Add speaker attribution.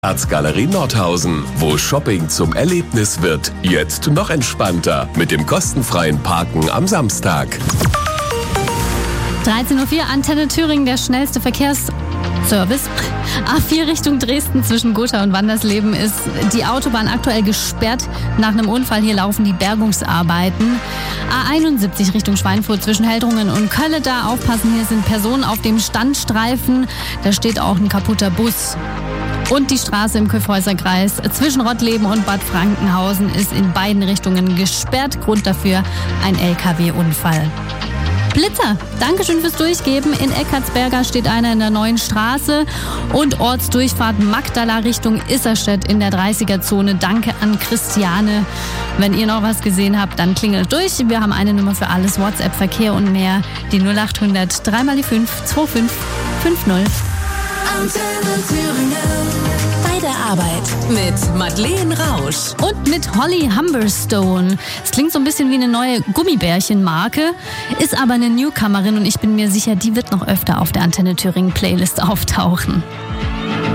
Speaker 1: Staatsgalerie Nordhausen, wo Shopping zum Erlebnis wird. Jetzt noch entspannter mit dem kostenfreien Parken am Samstag.
Speaker 2: 13.04 Uhr, Antenne Thüringen, der schnellste Verkehrsservice. A4 Richtung Dresden zwischen Gotha und Wandersleben ist die Autobahn aktuell gesperrt. Nach einem Unfall hier laufen die Bergungsarbeiten. A71 Richtung Schweinfurt zwischen Heldrungen und Kölle, da aufpassen, hier sind Personen auf dem Standstreifen. Da steht auch ein kaputter Bus. Und die Straße im Kyffhäuserkreis zwischen Rottleben und Bad Frankenhausen ist in beiden Richtungen gesperrt. Grund dafür ein LKW-Unfall. Blitzer, Dankeschön fürs Durchgeben. In Eckartsberger steht einer in der Neuen Straße und Ortsdurchfahrt Magdala Richtung Isserstedt in der 30er-Zone. Danke an Christiane. Wenn ihr noch was gesehen habt, dann klingelt durch. Wir haben eine Nummer für alles, WhatsApp, Verkehr und mehr. Die 0800 3 mal die 5 25 50.
Speaker 3: Antenne Thüringen. Bei der Arbeit mit Madeleine Rausch.
Speaker 2: Und mit Holly Humberstone. Es klingt so ein bisschen wie eine neue Gummibärchenmarke, ist aber eine Newcomerin und ich bin mir sicher, die wird noch öfter auf der Antenne Thüringen Playlist auftauchen.